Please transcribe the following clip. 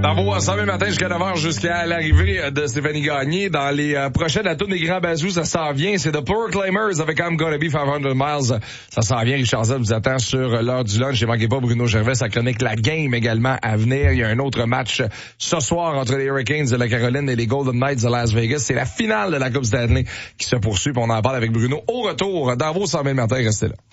Dans vos 100 000 matin jusqu'à 9h, jusqu'à l'arrivée de Stéphanie Gagné. Dans les prochaines, la tourne des grands bazous, ça s'en vient. C'est The Proclaimers avec I'm Gonna Be 500 Miles. Ça s'en vient. Richard Z vous attend sur l'heure du lunch. Et manquez pas Bruno Gervais, sa chronique La Game également à venir. Il y a un autre match ce soir entre les Hurricanes de la Caroline et les Golden Knights de Las Vegas. C'est la finale de la Coupe Stanley qui se poursuit. On en parle avec Bruno au retour dans vos 100 000 matin. Restez là.